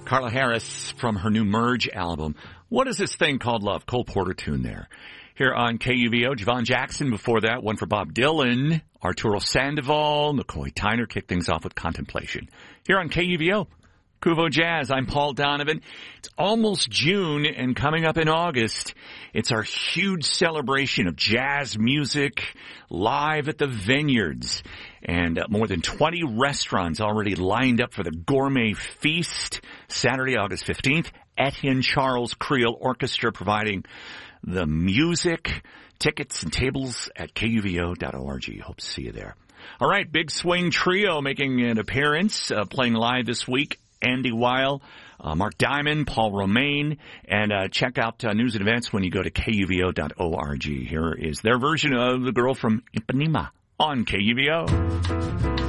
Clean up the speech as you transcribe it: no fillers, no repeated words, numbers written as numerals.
Carla Harris from her new Merge album. What is this thing called Love? Cole Porter tune there. Here on KUVO, Javon Jackson before that, one for Bob Dylan, Arturo Sandoval, McCoy Tyner kicked things off with Contemplation. Here on KUVO, Kuvo Jazz, I'm Paul Donovan. It's almost June, and coming up in August, it's our huge celebration of jazz music live at the Vineyards. And more than 20 restaurants already lined up for the Gourmet Feast, Saturday, August 15th. Etienne Charles Creole Orchestra providing the music, tickets, and tables at kuvo.org. Hope to see you there. All right, Big Swing Trio making an appearance, playing live this week. Andy Weil, Mark Diamond, Paul Romaine, and check out news and events when you go to kuvo.org. Here is their version of The Girl from Ipanema on KUVO.